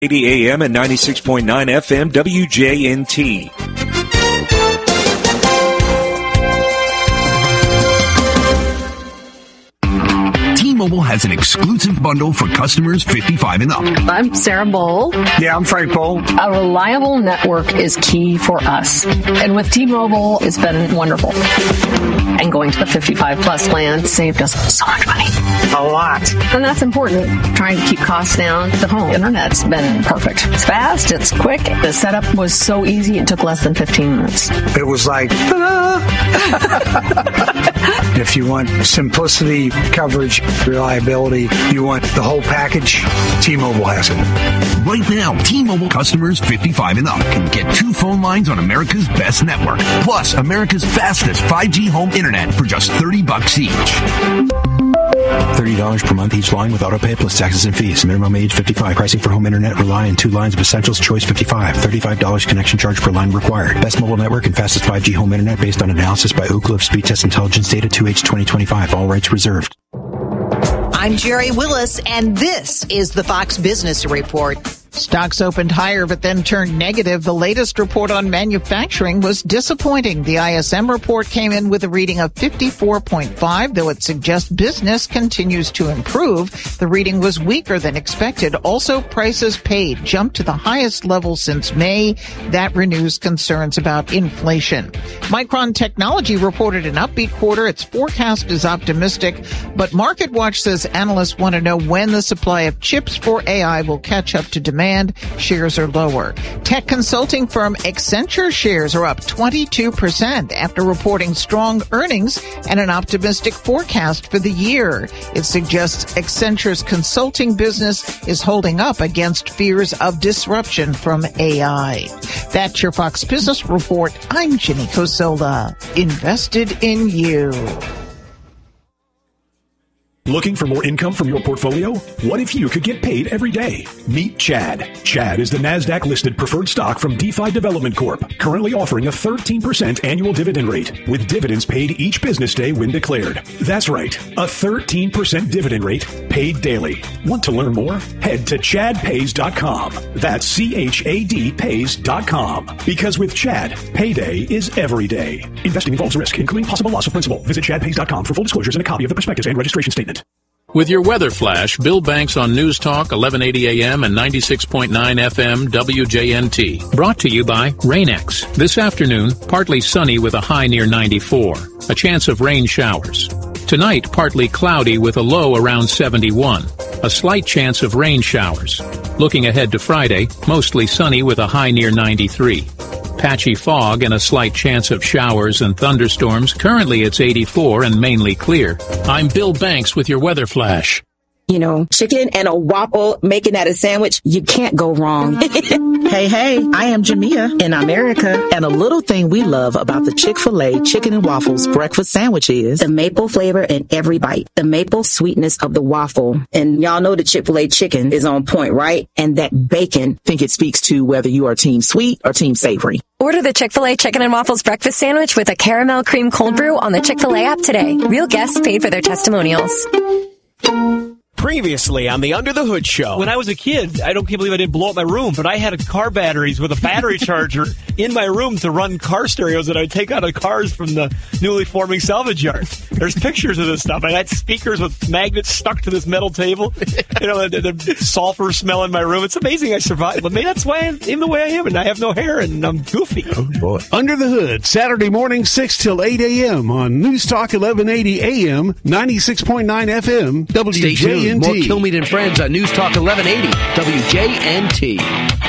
80 AM and 96.9 FM WJNT. T-Mobile has an exclusive bundle for customers 55 and up. I'm Sarah Bowl. Yeah, I'm Frank Bowl. A reliable network is key for us. And with T-Mobile, it's been wonderful. And going to the 55-plus plan saved us so much money. A lot. And that's important. Trying to keep costs down. The home internet's been perfect. It's fast. It's quick. The setup was so easy. It took less than 15 minutes. It was like, ta-da! If you want simplicity, coverage, reliability, you want the whole package, T-Mobile has it. Right now, T-Mobile customers 55 and up can get 2 phone lines on America's best network, plus America's fastest 5G home internet for just $30 each. $30 per month each line with autopay plus taxes and fees. Minimum age 55. Pricing for home internet rely on 2 lines of Essentials Choice 55. $35 connection charge per line required. Best mobile network and fastest 5G home internet based on analysis by Ookla of Speed Test Intelligence Data 2H 2025. All rights reserved. I'm Jerry Willis, and this is the Fox Business Report. Stocks opened higher but then turned negative. The latest report on manufacturing was disappointing. The ISM report came in with a reading of 54.5, though it suggests business continues to improve. The reading was weaker than expected. Also, prices paid jumped to the highest level since May. That renews concerns about inflation. Micron Technology reported an upbeat quarter. Its forecast is optimistic, but MarketWatch says analysts want to know when the supply of chips for AI will catch up to demand. Shares are lower. Tech consulting firm Accenture shares are up 22% after reporting strong earnings and an optimistic forecast for the year. It suggests Accenture's consulting business is holding up against fears of disruption from AI. That's your Fox Business Report. I'm Ginny Cosola. Invested in you. Looking for more income from your portfolio? What if you could get paid every day? Meet Chad. Chad is the NASDAQ-listed preferred stock from DeFi Development Corp., currently offering a 13% annual dividend rate, with dividends paid each business day when declared. That's right, a 13% dividend rate paid daily. Want to learn more? Head to chadpays.com. That's CHAD pays.com. Because with Chad, payday is every day. Investing involves risk, including possible loss of principal. Visit chadpays.com for full disclosures and a copy of the prospectus and registration statement. With your weather flash, Bill Banks on News Talk 1180 AM and 96.9 FM WJNT. Brought to you by Rain-X. This afternoon, partly sunny with a high near 94. A chance of rain showers. Tonight, partly cloudy with a low around 71. A slight chance of rain showers. Looking ahead to Friday, mostly sunny with a high near 93. Patchy fog and a slight chance of showers and thunderstorms. Currently it's 84 and mainly clear. I'm Bill Banks with your weather flash. You know, chicken and a waffle, making that a sandwich, you can't go wrong. Hey, I am Jamia in America. And a little thing we love about the Chick-fil-A Chicken and Waffles breakfast sandwich is the maple flavor in every bite, the maple sweetness of the waffle. And y'all know the Chick-fil-A chicken is on point, right? And that bacon. I think it speaks to whether you are team sweet or team savory. Order the Chick-fil-A Chicken and Waffles breakfast sandwich with a caramel cream cold brew on the Chick-fil-A app today. Real guests paid for their testimonials. Previously on the Under the Hood Show. When I was a kid, I can't believe I didn't blow up my room, but I had car batteries with a battery charger in my room to run car stereos that I'd take out of cars from the newly forming salvage yard. There's pictures of this stuff. I had speakers with magnets stuck to this metal table. You know, the sulfur smell in my room. It's amazing I survived. But maybe that's why I'm the way I am, and I have no hair, and I'm goofy. Oh, boy. Under the Hood, Saturday morning, 6 till 8 a.m. on News Talk 1180 a.m., 96.9 FM, WJNT. More Kilmeade and Friends on News Talk 1180, WJNT.